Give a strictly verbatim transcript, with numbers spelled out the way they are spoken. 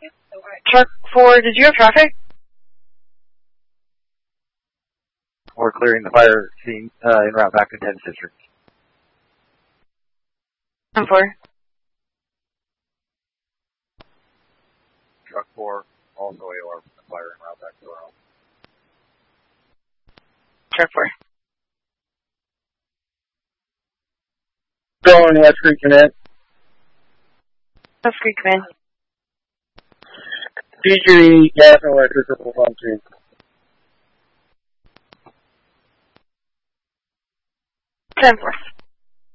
Truck four, did you have traffic? We're clearing the fire scene uh, en route back to tenth District. ten four. Truck four, also A O R from the fire en route back to our home. Truck four. Going West Creek Command. West Creek Command. P G gas and electrical function. ten four.